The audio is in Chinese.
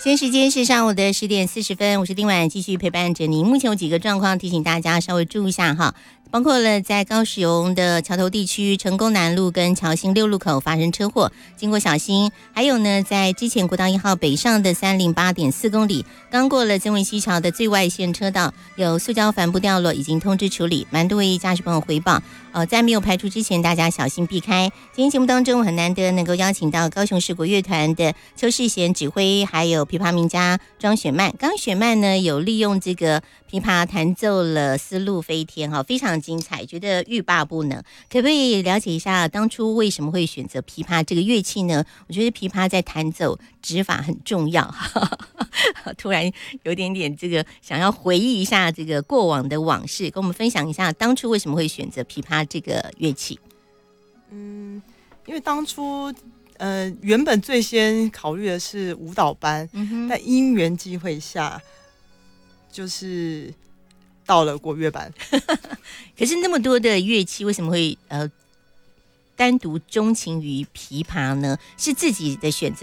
现在时间是上午的10:40，我是丁婉，继续陪伴着您。目前有几个状况提醒大家稍微注意一下哈，包括了在高雄的桥头地区成功南路跟桥新6路口发生车祸，经过小心。还有呢，在之前国道1号北上的308.4公里，刚过了曾文溪桥的最外线车道，有塑胶帆布掉落，已经通知处理，蛮多位驾驶朋友回报。在没有排除之前，大家小心避开。今天节目当中，很难得能够邀请到高雄市国乐团的邱世贤指挥，还有琵琶名家庄雪曼。刚刚雪曼呢有利用这个琵琶弹奏了《丝路飞天》哈，非常精彩，觉得欲罢不能。可不可以了解一下当初为什么会选择琵琶这个乐器呢？我觉得琵琶在弹奏指法很重要。突然有点这个想要回忆一下这个过往的往事，跟我们分享一下当初为什么会选择琵琶这个乐器。 因为当初原本最先考虑的是舞蹈班，但因缘际会下，就是到了国乐班。 可是那么多的乐器，为什么会单独钟情于琵琶呢？是自己的选择，